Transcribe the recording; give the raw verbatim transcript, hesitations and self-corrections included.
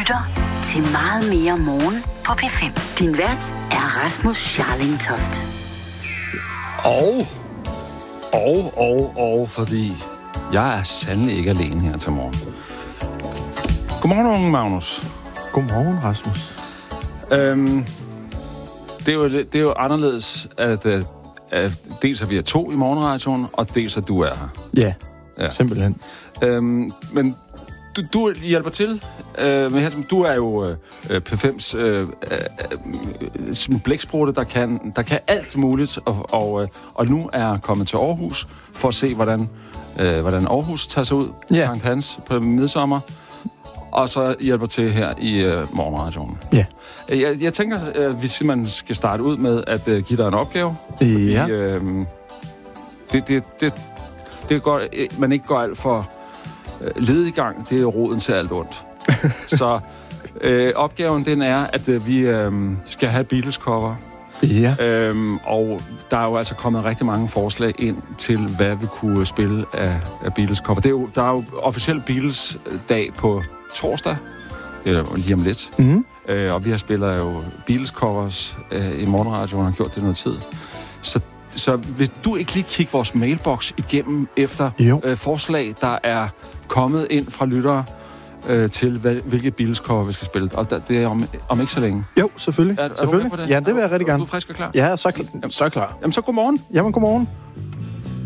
lytter til Meget mere morgen på P fem. Din vært er Rasmus Scharling-Toft. Og, og, og, og, fordi jeg er sandelig ikke alene her til morgen. Godmorgen, Magnus. Godmorgen, Rasmus. Øhm, det, er jo, det er jo anderledes, at, at dels at vi er to i morgenradioen, og dels at du er her. Ja, ja. Simpelthen. Øhm, men du, du hjælper til. Øh, men du er jo øh, P fems øh, øh, blæksprutte, der kan, der kan alt muligt, og, og, øh, og nu er kommet til Aarhus for at se, hvordan, øh, hvordan Aarhus tager sig ud. Ja. Sankt Hans på midsommer. Og så hjælper til her i øh, morgenradioen. Ja. Jeg, jeg tænker, øh, vi simpelthen skal starte ud med at øh, give dig en opgave. Ja. Fordi, øh, det, det, det, det går, man ikke går alt for øh, lediggang. Det er roden til alt ondt. Så øh, opgaven den er, at øh, vi øh, skal have Beatles-cover. Ja. Øhm, og der er jo altså kommet rigtig mange forslag ind til, hvad vi kunne spille af, af Beatles-cover. Det er jo, der er jo officielt Beatles-dag på torsdag. Det er jo lige om lidt. Mm-hmm. Øh, og vi har spillet jo Beatles-covers øh, i morgenradioen og har gjort det noget tid. Så, så hvis du ikke lige kigger vores mailbox igennem efter øh, forslag, der er kommet ind fra lyttere, Øh, til hvad, hvilke Beatles-cover vi skal spille. Og der, det er om, om ikke så længe. Jo, selvfølgelig. Er, er selvfølgelig. du med på det? Ja, det vil jeg rigtig gerne. Er du frisk og klar? Ja, så, kl- så klar. Jamen så godmorgen. Jamen, godmorgen.